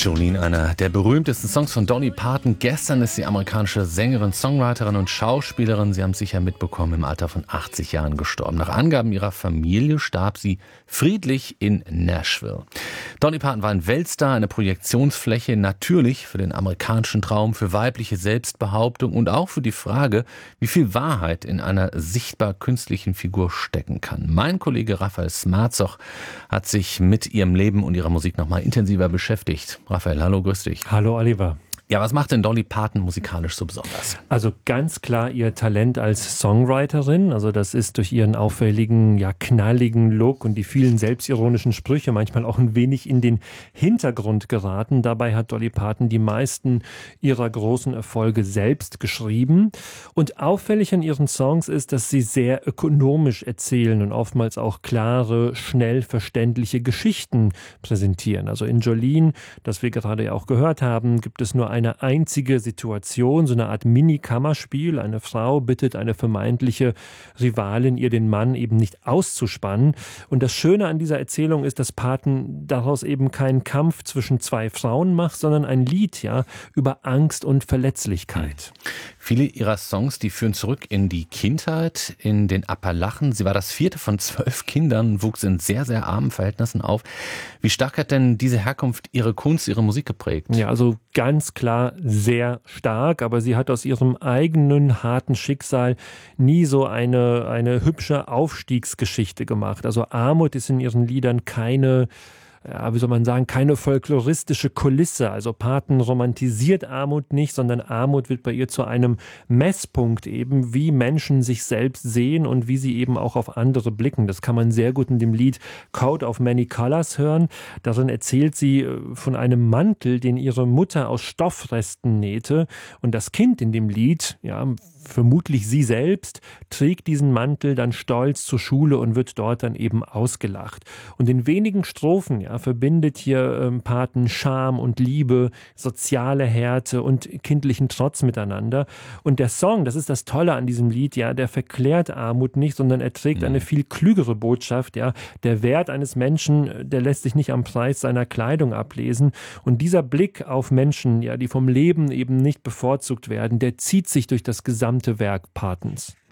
Jolene, einer der berühmtesten Songs von Dolly Parton. Gestern ist sie amerikanische Sängerin, Songwriterin und Schauspielerin. Sie haben es sicher mitbekommen, im Alter von 80 Jahren gestorben. Nach Angaben ihrer Familie starb sie friedlich in Nashville. Dolly Parton war ein Weltstar, eine Projektionsfläche, natürlich für den amerikanischen Traum, für weibliche Selbstbehauptung und auch für die Frage, wie viel Wahrheit in einer sichtbar künstlichen Figur stecken kann. Mein Kollege Raphael Smarzoch hat sich mit ihrem Leben und ihrer Musik nochmal intensiver beschäftigt. Raphael, hallo, grüß dich. Hallo Oliver. Ja, was macht denn Dolly Parton musikalisch so besonders? Also ganz klar ihr Talent als Songwriterin. Also das ist durch ihren auffälligen, knalligen Look und die vielen selbstironischen Sprüche manchmal auch ein wenig in den Hintergrund geraten. Dabei hat Dolly Parton die meisten ihrer großen Erfolge selbst geschrieben. Und auffällig an ihren Songs ist, dass sie sehr ökonomisch erzählen und oftmals auch klare, schnell verständliche Geschichten präsentieren. Also in Jolene, das wir gerade ja auch gehört haben, gibt es nur eine einzige Situation, so eine Art Mini-Kammerspiel. Eine Frau bittet eine vermeintliche Rivalin, ihr den Mann eben nicht auszuspannen. Und das Schöne an dieser Erzählung ist, dass Parton daraus eben keinen Kampf zwischen zwei Frauen macht, sondern ein Lied, über Angst und Verletzlichkeit. Viele ihrer Songs, die führen zurück in die Kindheit, in den Appalachen. Sie war das 4. von 12 Kindern, wuchs in sehr, sehr armen Verhältnissen auf. Wie stark hat denn diese Herkunft ihre Kunst, ihre Musik geprägt? Ja, also ganz klar sehr stark, aber sie hat aus ihrem eigenen harten Schicksal nie so eine hübsche Aufstiegsgeschichte gemacht. Also Armut ist in ihren Liedern keine folkloristische Kulisse. Also Parton romantisiert Armut nicht, sondern Armut wird bei ihr zu einem Messpunkt eben, wie Menschen sich selbst sehen und wie sie eben auch auf andere blicken. Das kann man sehr gut in dem Lied Coat of Many Colors hören. Darin erzählt sie von einem Mantel, den ihre Mutter aus Stoffresten nähte. Und das Kind in dem Lied, vermutlich sie selbst, trägt diesen Mantel dann stolz zur Schule und wird dort dann eben ausgelacht. Und in wenigen Strophen verbindet hier Parton Scham und Liebe, soziale Härte und kindlichen Trotz miteinander. Und der Song, das ist das Tolle an diesem Lied, der verklärt Armut nicht, sondern er trägt eine viel klügere Botschaft. Der Wert eines Menschen, der lässt sich nicht am Preis seiner Kleidung ablesen. Und dieser Blick auf Menschen, die vom Leben eben nicht bevorzugt werden, der zieht sich durch das gesamte Werk Partons.